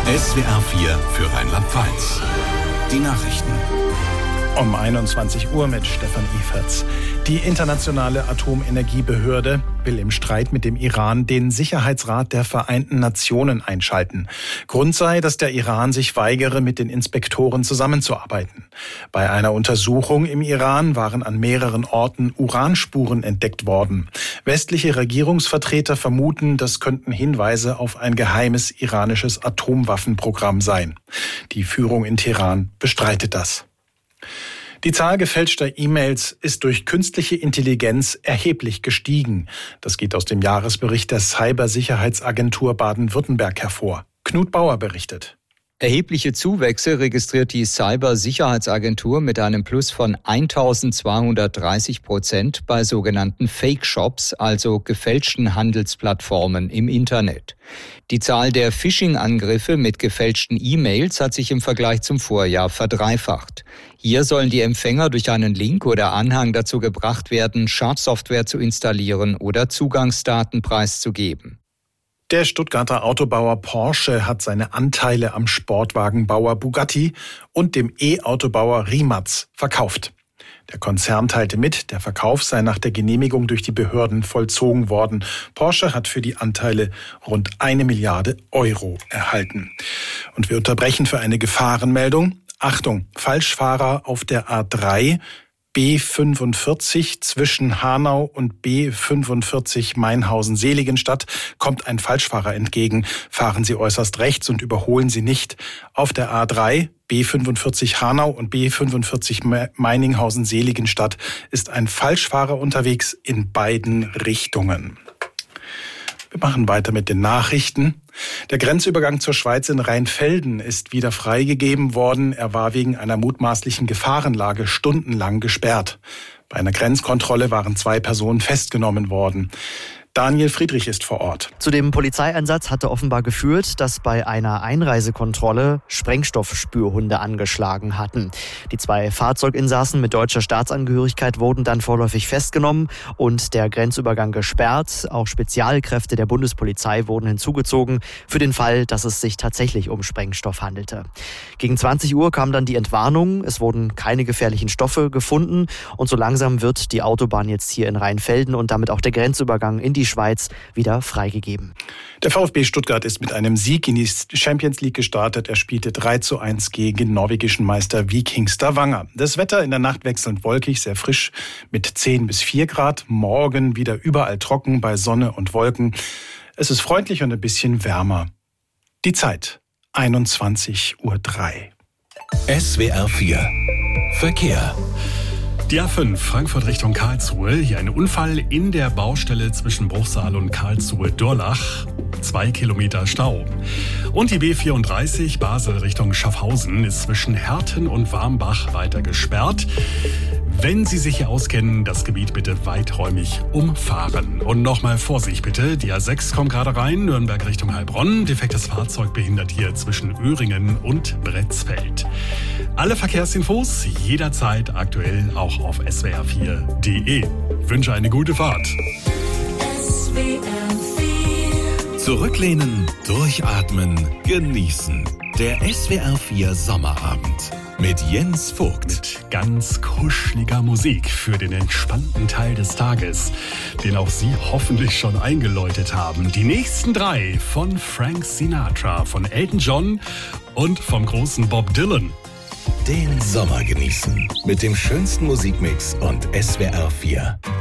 SWR 4 für Rheinland-Pfalz. Die Nachrichten. Um 21 Uhr mit Stefan Iferz. Die Internationale Atomenergiebehörde will im Streit mit dem Iran den Sicherheitsrat der Vereinten Nationen einschalten. Grund sei, dass der Iran sich weigere, mit den Inspektoren zusammenzuarbeiten. Bei einer Untersuchung im Iran waren an mehreren Orten Uranspuren entdeckt worden. Westliche Regierungsvertreter vermuten, das könnten Hinweise auf ein geheimes iranisches Atomwaffenprogramm sein. Die Führung in Teheran bestreitet das. Die Zahl gefälschter E-Mails ist durch künstliche Intelligenz erheblich gestiegen. Das geht aus dem Jahresbericht der Cybersicherheitsagentur Baden-Württemberg hervor. Knut Bauer berichtet. Erhebliche Zuwächse registriert die Cybersicherheitsagentur mit einem Plus von 1230% bei sogenannten Fake-Shops, also gefälschten Handelsplattformen im Internet. Die Zahl der Phishing-Angriffe mit gefälschten E-Mails hat sich im Vergleich zum Vorjahr verdreifacht. Hier sollen die Empfänger durch einen Link oder Anhang dazu gebracht werden, Schadsoftware zu installieren oder Zugangsdaten preiszugeben. Der Stuttgarter Autobauer Porsche hat seine Anteile am Sportwagenbauer Bugatti und dem E-Autobauer Rimac verkauft. Der Konzern teilte mit, der Verkauf sei nach der Genehmigung durch die Behörden vollzogen worden. Porsche hat für die Anteile rund 1 Milliarde Euro erhalten. Und wir unterbrechen für eine Gefahrenmeldung. Achtung, Falschfahrer auf der A3. B45 zwischen Hanau und B45 Mainhausen-Seligenstadt kommt ein Falschfahrer entgegen. Fahren Sie äußerst rechts und überholen Sie nicht. Auf der A3 B45 Hanau und B45 Meininghausen-Seligenstadt ist ein Falschfahrer unterwegs in beiden Richtungen. Wir machen weiter mit den Nachrichten. Der Grenzübergang zur Schweiz in Rheinfelden ist wieder freigegeben worden. Er war wegen einer mutmaßlichen Gefahrenlage stundenlang gesperrt. Bei einer Grenzkontrolle waren 2 Personen festgenommen worden. Daniel Friedrich ist vor Ort. Zu dem Polizeieinsatz hatte offenbar geführt, dass bei einer Einreisekontrolle Sprengstoffspürhunde angeschlagen hatten. Die 2 Fahrzeuginsassen mit deutscher Staatsangehörigkeit wurden dann vorläufig festgenommen und der Grenzübergang gesperrt. Auch Spezialkräfte der Bundespolizei wurden hinzugezogen für den Fall, dass es sich tatsächlich um Sprengstoff handelte. Gegen 20 Uhr kam dann die Entwarnung. Es wurden keine gefährlichen Stoffe gefunden und so langsam wird die Autobahn jetzt hier in Rheinfelden und damit auch der Grenzübergang in die Schweiz wieder freigegeben. Der VfB Stuttgart ist mit einem Sieg in die Champions League gestartet. Er spielte 3:1 gegen norwegischen Meister Viking Stavanger. Das Wetter in der Nacht wechselnd wolkig, sehr frisch mit 10 bis 4 Grad. Morgen wieder überall trocken bei Sonne und Wolken. Es ist freundlich und ein bisschen wärmer. Die Zeit 21:03 Uhr. SWR 4 Verkehr. Die A5 Frankfurt Richtung Karlsruhe. Hier ein Unfall in der Baustelle zwischen Bruchsal und Karlsruhe-Durlach. 2 Kilometer Stau. Und die B34 Basel Richtung Schaffhausen ist zwischen Herten und Warmbach weiter gesperrt. Wenn Sie sich hier auskennen, das Gebiet bitte weiträumig umfahren. Und nochmal Vorsicht bitte, die A6 kommt gerade rein, Nürnberg Richtung Heilbronn. Defektes Fahrzeug behindert hier zwischen Öhringen und Bretzfeld. Alle Verkehrsinfos jederzeit aktuell auch auf swr4.de. Wünsche eine gute Fahrt. Zurücklehnen, durchatmen, genießen. Der SWR 4 Sommerabend mit Jens Vogt. Mit ganz kuscheliger Musik für den entspannten Teil des Tages, den auch Sie hoffentlich schon eingeläutet haben. Die nächsten 3 von Frank Sinatra, von Elton John und vom großen Bob Dylan. Den Sommer genießen mit dem schönsten Musikmix und SWR 4.